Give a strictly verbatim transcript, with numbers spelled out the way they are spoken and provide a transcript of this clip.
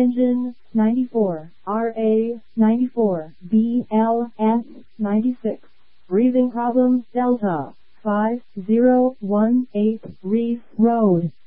Engine, ninety-four. R A, ninety-four. B L S, ninety-six. Breathing problems, Delta, five zero one eight Reef Road.